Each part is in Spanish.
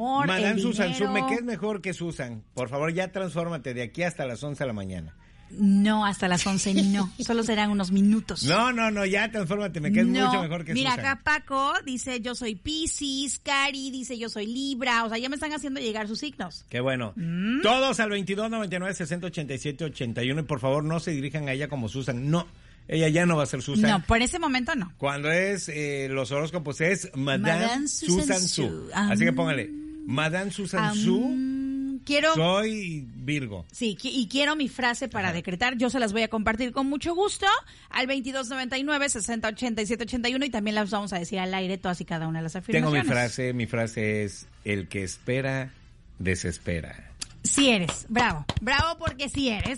amor, Madame el Susan dinero. Su, me quedes mejor que Susan. Por favor, ya transfórmate de aquí hasta las 11 de la mañana. No, hasta las 11 no. Solo serán unos minutos. No, ya transfórmate, me quedes mucho mejor que Mira, Susan. acá Paco dice yo soy Piscis, Cari dice yo soy Libra, o sea, ya me están haciendo llegar sus signos. Qué bueno. Todos al 2299-6087-81 y por favor no se dirijan a ella como Susan. No, ella ya no va a ser Susan. No, por ese momento no. Cuando es los horóscopos es Madame Susan Su. Así que póngale, Madame Susan Su. Quiero... Soy Virgo. Sí, y quiero mi frase para decretar. Yo se las voy a compartir con mucho gusto al 2299-6087-81 y también las vamos a decir al aire todas y cada una de las afirmaciones. Tengo mi frase es, el que espera, desespera. Sí eres, bravo porque sí eres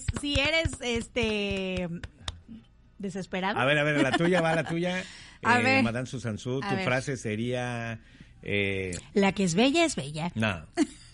desesperado. A ver, la tuya. A ver. Madame Susan Su, tu frase sería... la que es bella es bella. No.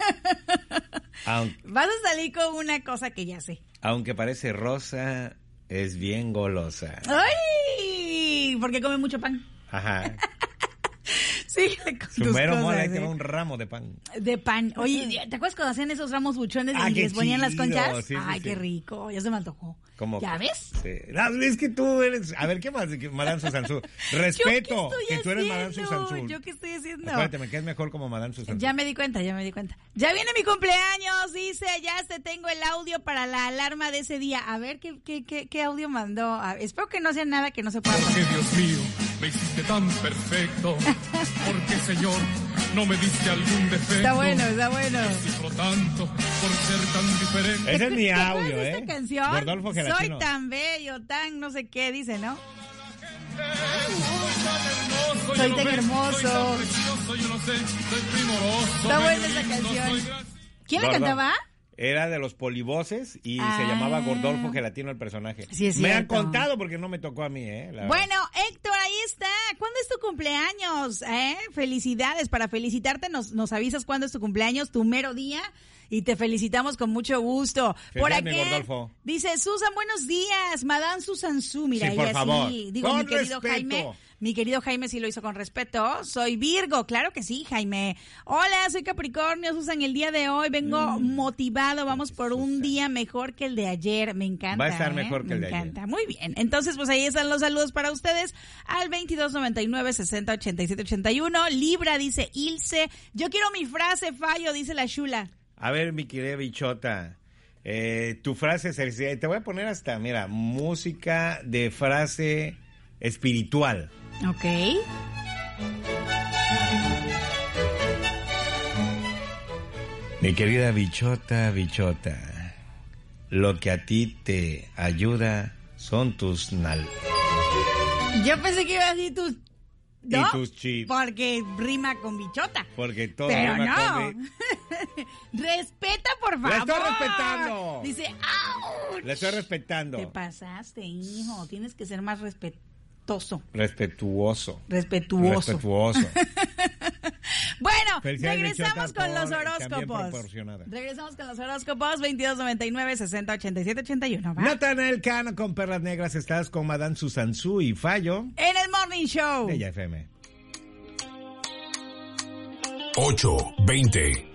Vas a salir con una cosa que ya sé. Aunque parece rosa, es bien golosa. ¡Ay! Porque come mucho pan. Ajá. Sí, con Su tus mero cosas, mole, ahí te va un ramo de pan. De pan. Oye, ¿te acuerdas cuando hacían esos ramos buchones y qué les ponían las chido. conchas? Sí, Ay, sí. qué rico. Ya se me antojó. ¿Cómo? ¿Ya ves? Sí. No, es que tú eres... A ver, ¿qué más? Madame Susan Su. Respeto ¿Yo qué estoy que tú eres Madame haciendo? Susan Su. ¿Yo qué estoy haciendo? Espérate, me quedas mejor como Madame Susan Su. Ya me di cuenta. Ya viene mi cumpleaños, dice, ya tengo el audio para la alarma de ese día. A ver, ¿qué audio mandó? Espero que no sea nada que no se pueda Porque poner. Dios mío, me hiciste tan perfecto. Porque Señor, no me diste algún defecto. Está bueno. Sufro tanto por ser tan diferente. Ese es mi ¿Te acuerdas audio, de esta canción? Rodolfo Gelatino. Soy tan bello, tan no sé qué, dice, ¿no? Soy tan hermoso. Soy tan precioso, yo no sé, soy primoroso. Está buena esa soy canción. gran- ¿Quién la Gordo. cantaba? Era de los polivoces y se llamaba Gordolfo Gelatino el personaje. Sí, es me han cierto. contado porque no me tocó a mí, la Bueno, Héctor, ahí está. ¿Cuándo es tu cumpleaños? Felicidades. Para felicitarte nos avisas cuándo es tu cumpleaños, tu mero día. Y te felicitamos con mucho gusto. Por Felicidades, mi aquí Gordolfo. dice Susan, buenos días. Madame Susan Su. Mira, Sí, por ella favor. sí. Digo, Con mi querido respeto. Jaime. Mi querido Jaime sí lo hizo con respeto. Soy Virgo, claro que sí, Jaime. Hola, soy Capricornio, Susan. El día de hoy vengo motivado. Vamos por un día mejor que el de ayer. Me encanta. Va a estar mejor que el de ayer. Me encanta. Muy bien. Entonces, pues ahí están los saludos para ustedes al 2299-6087-81. Libra, dice Ilse. Yo quiero mi frase, fallo, dice la Shula. A ver, mi querida bichota, tu frase sería, te voy a poner hasta, mira, música de frase espiritual. Ok. Mi querida bichota, lo que a ti te ayuda son tus Yo pensé que iba a decir tus... ¿no? Y tus chips. Porque rima con bichota. Porque todo Pero rima no. con Respeta, por favor. ¡La estoy respetando! Dice, ¡auch! Le estoy respetando. Te pasaste, hijo. Tienes que ser más respetuoso. Respetuoso. Bueno, Felicidades, regresamos bichota, con los por tan bien horóscopos. proporcionada. Regresamos con los horóscopos 2299-6087-81. ¿Va? Natanael Cano con Perlas Negras, estás con Madame Susan Su y Fallo En el Morning Show. de Ella FM. 8:20.